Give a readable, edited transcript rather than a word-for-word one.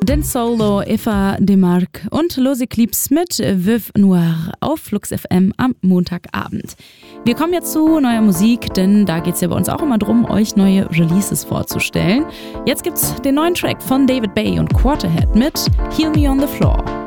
Den Solo, Eva Demarque und Los Eclipse mit Veuve Noire auf Flux FM am Montagabend. Wir kommen jetzt zu neuer Musik, denn da geht es ja bei uns auch immer drum, euch neue Releases vorzustellen. Jetzt gibt's den neuen Track von David Bay und Quarterhead mit Heal Me on the Floor.